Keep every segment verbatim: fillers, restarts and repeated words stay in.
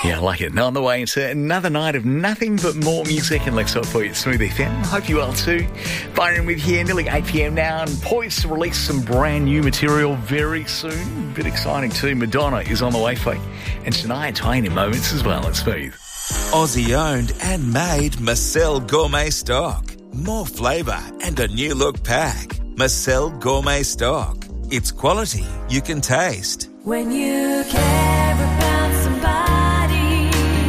Yeah, I like it. Now on the way, it's another night of nothing but more music, and let's hope for you at Smooth F M. I hope you are too. Byron with here, nearly eight p.m. now, and poised to release some brand new material very soon. A bit exciting too. Madonna is on the way for you, and Shania Twain in moments as well at Smooth. Aussie owned and made Marcel Gourmet Stock. More flavour and a new look pack. Marcel Gourmet Stock. It's quality you can taste. When you care about somebody.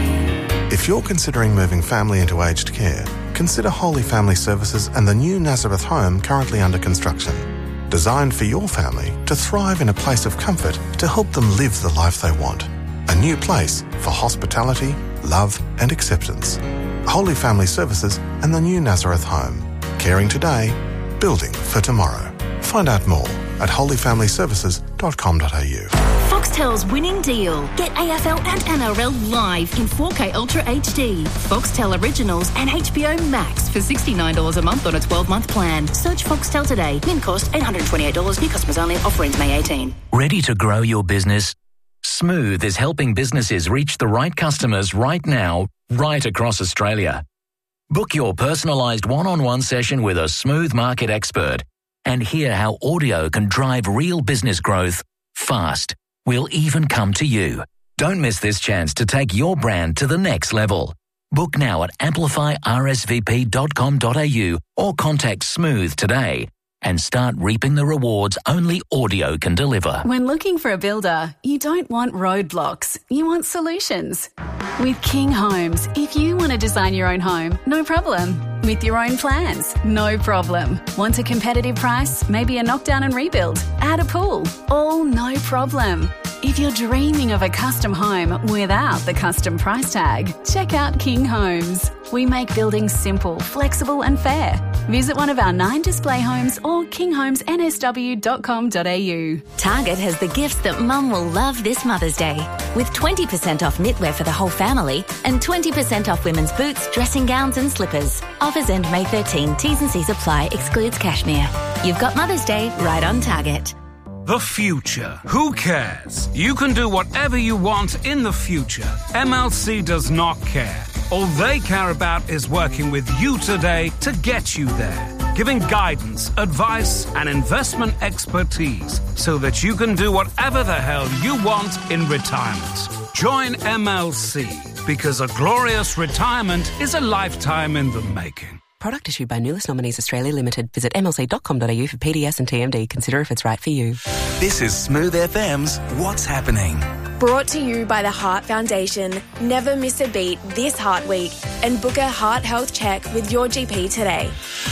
If you're considering moving family into aged care, consider Holy Family Services and the new Nazareth home currently under construction. Designed for your family to thrive in a place of comfort to help them live the life they want. A new place for hospitality, love and acceptance. Holy Family Services and the new Nazareth home. Caring today, building for tomorrow. Find out more at holy family services dot com dot a u. Foxtel's winning deal. Get A F L and N R L live in four K Ultra H D. Foxtel Originals and H B O Max for sixty-nine dollars a month on a twelve-month plan. Search Foxtel today. Min cost eight hundred twenty-eight dollars. New customers only. Offer ends May eighteenth. Ready to grow your business? Smooth is helping businesses reach the right customers right now, right across Australia. Book your personalised one-on-one session with a Smooth market expert and hear how audio can drive real business growth fast. We'll even come to you. Don't miss this chance to take your brand to the next level. Book now at amplify r s v p dot com dot a u or contact Smooth today and start reaping the rewards only audio can deliver. When looking for a builder, you don't want roadblocks, you want solutions. With King Homes, if you want to design your own home, no problem. With your own plans, no problem. Want a competitive price? Maybe a knockdown and rebuild? Add a pool? All no problem. If you're dreaming of a custom home without the custom price tag, check out King Homes. We make building simple, flexible and fair. Visit one of our nine display homes or king homes n s w dot com dot a u. Target has the gifts that Mum will love this Mother's Day. With twenty percent off knitwear for the whole family and twenty percent off women's boots, dressing gowns and slippers. Offers end May thirteenth. T's and C's apply. Excludes cashmere. You've got Mother's Day right on Target. The future. Who cares? You can do whatever you want in the future. M L C does not care. All they care about is working with you today to get you there. Giving guidance, advice and investment expertise so that you can do whatever the hell you want in retirement. Join M L C because a glorious retirement is a lifetime in the making. Product issued by Nulis Nominees Australia Limited. Visit m l c dot com dot a u for P D S and T M D. Consider if it's right for you. This is Smooth F M's What's Happening. Brought to you by the Heart Foundation. Never miss a beat this Heart Week and book a heart health check with your G P today.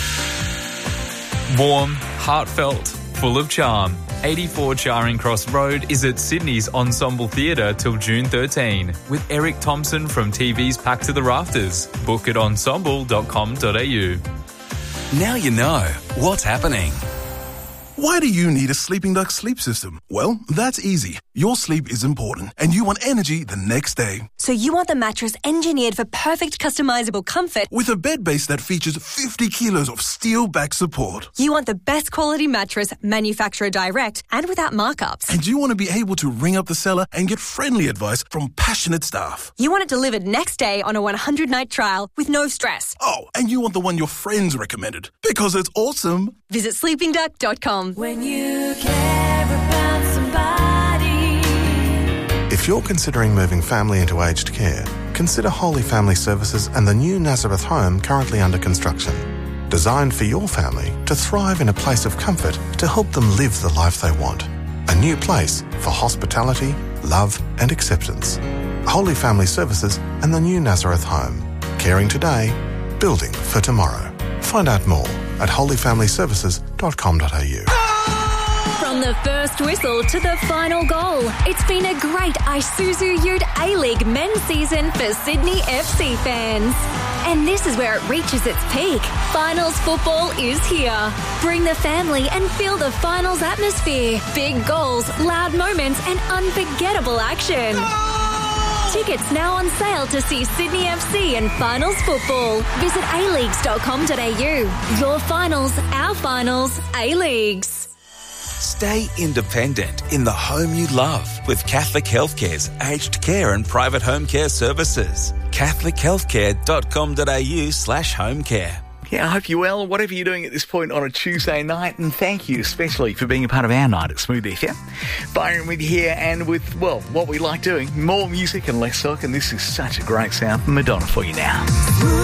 Warm, heartfelt, full of charm. eighty-four Charing Cross Road is at Sydney's Ensemble Theatre till June thirteenth with Eric Thompson from T V's Packed to the Rafters. Book at ensemble dot com dot a u. Now you know what's happening. Why do you need a Sleeping Duck sleep system? Well, that's easy. Your sleep is important and you want energy the next day. So you want the mattress engineered for perfect customizable comfort with a bed base that features fifty kilos of steel back support. You want the best quality mattress manufacturer direct and without markups. And you want to be able to ring up the seller and get friendly advice from passionate staff. You want it delivered next day on a one hundred night trial with no stress. Oh, and you want the one your friends recommended because it's awesome. Visit sleeping duck dot com. When you care about somebody. If you're considering moving family into aged care, consider Holy Family Services and the new Nazareth home currently under construction. Designed for your family to thrive in a place of comfort to help them live the life they want. A new place for hospitality, love and acceptance. Holy Family Services and the new Nazareth home. Caring today, building for tomorrow. Find out more at holy family services dot com dot a u. From the first whistle to the final goal, it's been a great Isuzu Ute A-League men's season for Sydney F C fans. And this is where it reaches its peak. Finals football is here. Bring the family and feel the finals atmosphere. Big goals, loud moments and unforgettable action. Tickets now on sale to see Sydney F C and finals football. Visit a leagues dot com dot a u. Your finals, our finals, A-Leagues. Stay independent in the home you love with Catholic Healthcare's aged care and private home care services. catholic healthcare dot com dot a u slash home care. Yeah, I hope you're well, whatever you're doing at this point on a Tuesday night, and thank you especially for being a part of our night at Smooth F M. Byron with you here, and with, well, what we like doing, more music and less talk, and this is such a great sound from Madonna for you now.